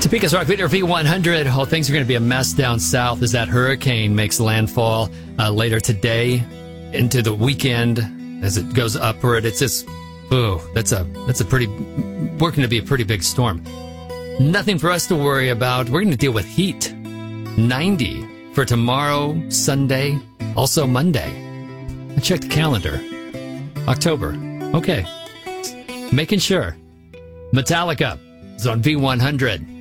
Topeka's Rock Leader V100. Oh, things are going to be a mess down south as that hurricane makes landfall later today into the weekend as it goes upward. It's just, that's a pretty, working to be a pretty big storm. Nothing for us to worry about. We're going to deal with heat. 90 for tomorrow, Sunday, also Monday. I checked the calendar. October. Okay. Making sure. Metallica is on V100.